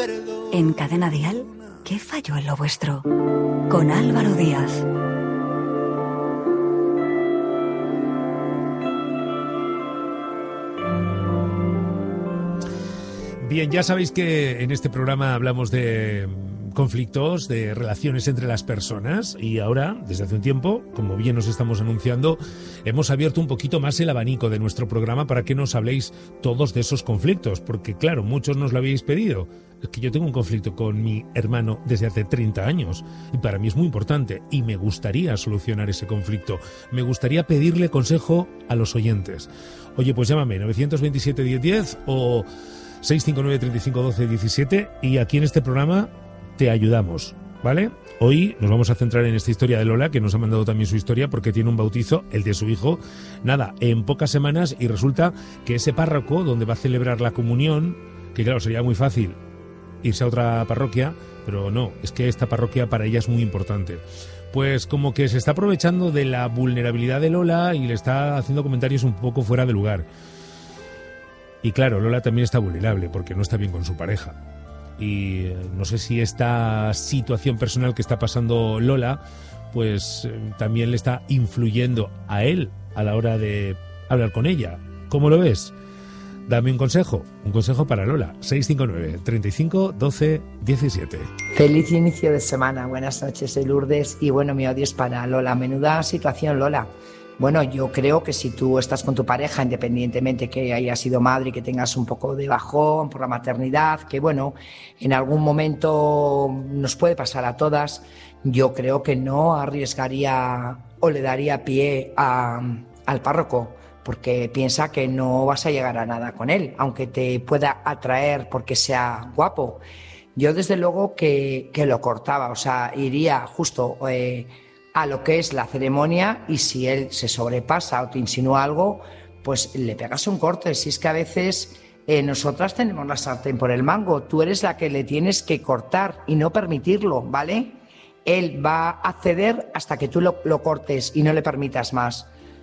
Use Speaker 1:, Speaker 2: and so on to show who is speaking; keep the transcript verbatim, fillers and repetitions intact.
Speaker 1: En Cadena Dial, ¿qué falló en lo vuestro? Con Álvaro Díaz.
Speaker 2: Bien, ya sabéis que en este programa hablamos de conflictos, de relaciones entre las personas, y ahora, desde hace un tiempo, como bien nos estamos anunciando, hemos abierto un poquito más el abanico de nuestro programa para que nos habléis todos de esos conflictos, porque claro, muchos nos lo habéis pedido. Es que yo tengo un conflicto con mi hermano desde hace treinta años y para mí es muy importante y me gustaría solucionar ese conflicto. Me gustaría pedirle consejo a los oyentes. Oye, pues llámame nueve dos siete, diez diez o seis cinco nueve, treinta y cinco, doce, diecisiete y aquí en este programa te ayudamos, ¿vale? Hoy nos vamos a centrar en esta historia de Lola, que nos ha mandado también su historia porque tiene un bautizo, el de su hijo, nada, en pocas semanas, y resulta que ese párroco donde va a celebrar la comunión, que claro, sería muy fácil irse a otra parroquia, pero no, es que esta parroquia para ella es muy importante. Pues como que se está aprovechando de la vulnerabilidad de Lola y le está haciendo comentarios un poco fuera de lugar. Y claro, Lola también está vulnerable porque no está bien con su pareja. Y no sé si esta situación personal que está pasando Lola, pues eh, también le está influyendo a él a la hora de hablar con ella. ¿Cómo lo ves? Dame un consejo, un consejo para Lola. seis cinco nueve, treinta y cinco, doce, diecisiete.
Speaker 3: Feliz inicio de semana, buenas noches, soy Lourdes y bueno, mi audio es para Lola. Menuda situación, Lola. Bueno, yo creo que si tú estás con tu pareja, independientemente que hayas sido madre y que tengas un poco de bajón por la maternidad, que bueno, en algún momento nos puede pasar a todas, yo creo que no arriesgaría o le daría pie a, al párroco, porque piensa que no vas a llegar a nada con él, aunque te pueda atraer porque sea guapo. Yo desde luego que, que lo cortaba, o sea, iría justo eh, a lo que es la ceremonia y si él se sobrepasa o te insinúa algo, pues le pegas un corte. Si es que a veces eh, nosotras tenemos la sartén por el mango, tú eres la que le tienes que cortar y no permitirlo, ¿vale? Él va a ceder hasta que tú lo, lo cortes y no le permitas más.